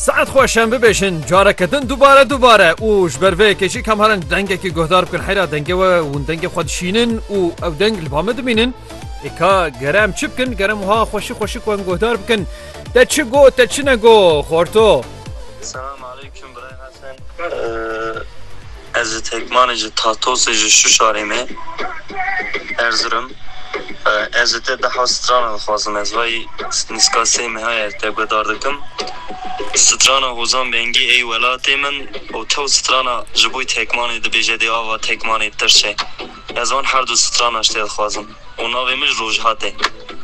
سعد خوشم ببیشن جاره کدن دوباره و جبروه کشی کم هرن دنگه که گهدار بکن حیرا دنگه و دنگه خود شینن و او دنگ لبامه دمینن اکا گرم چی بکن گرم ها خوشی کن گهدار بکن تا چی گو تا چی نگو خورتو. سلام علیکم برای حسن از تکمانج تاتوس شو شاریمه ارزرم از ده هاستران خواستم از وای نسکاسه مهای تگودار دکم ستران حوزان بینگی ای ولاتی من و تو ستران جبوی تکمانی دبیجه دی آوا تکمانی ترشه از وان هر دو ستران اشتید خواستم و ناوی مش روژهاته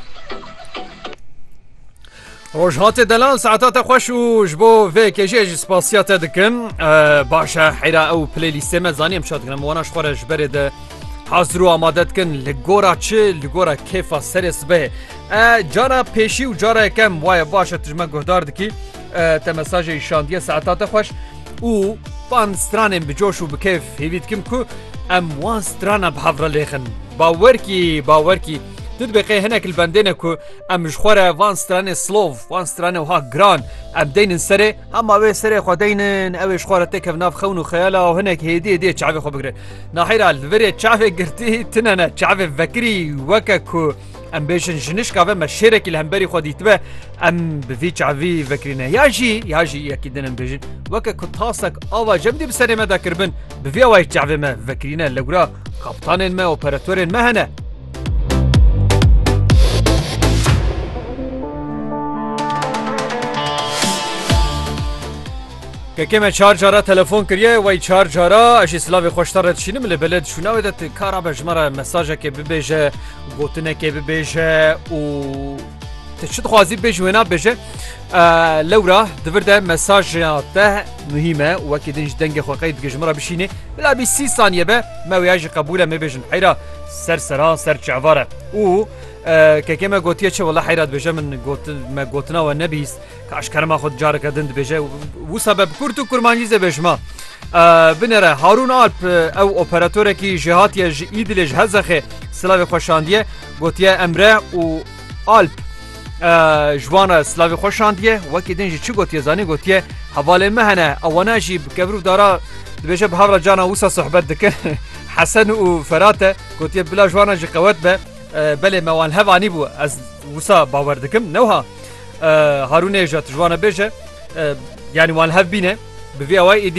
روژهات دلال ساعتات خوش و جبو في كيجي سباسيات دكم باشا حيرا او بلاي ليست ما زانيم شاد كنم وانا شخور جبرد حاضرو آمادت کن لگورا چه لگورا کیفا سرس به جارا پیشی و جارا کم وای باشه تجمع گهدار دکی تا مساج ایشاندیه ساعتات خوش و پان سترانم بجوش و بکیف هیوید کم که ام وان سترانم بحفره لیخن باورکی تد بقي هناك البندينه كو ام جخوره وان سترانه سلوف وان سترانه وها جران ام دين سري اما وي سري خدين او جخوره تكف ناف خونو خياله وهناك هدي شعبي خو بقري ناحيرا الفري شعبي قرتي تننا شعبي فكري وككو ام بيشن جنش كافه مشيرك الهمبري خدي تبع ام بفي شعبي فكرينا ياجي اكيد ان بيجن وككو تاسك اوا جمدي بسري ما ذكربن بفي واي شعبي ما فكرينا لغرا كابتن ما اوبراتور ما هنا که کم چهار جارا تلفن کریه و چهار جارا اشی سلاوی خوشتر تشینم لبلد شونا ودت کارا بجمره مساجه که ببیجه گوتنه که ببیجه و تشد خوازی بيج وينا بيجه لورا دفرده مساجاته مهمه وكي دنج دنگ خو قيد جمره بشينه بلا بي 30 ثانيه به ما وياج قبوله ما بيجن حيره سر چعواره و كما قوتيه چه والله حيرات بيجه من ما قوتنا والنبيس كاش كرما خود جارك دند بيجه وسبب كرتو كرمانيزه بشما بنره هارون الپ او اوپراتور کی جهات یا ایدل جهزخه سلاوی خوشاندیه قوتيه امره و الپ جوانا سلاوی خوشاندیه وکی دنجی چی گوتیه زانی گوتیه حواله مهنه اوانا جی بکبرو دارا دبیشه بحاول جانا وسا صحبت دکن حسن و فراته گوتیه بلا جوانا جی قوت به بله موان هوانی بو از وسا باور دکم نوها هارونه جات جوانا بیشه یعنی وان هف بینه بوی اوای